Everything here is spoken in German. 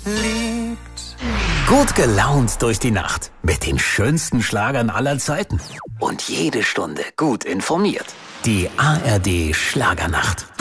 liebt. Gut gelaunt durch die Nacht mit den schönsten Schlagern aller Zeiten. Und jede Stunde gut informiert. Die ARD Schlagernacht.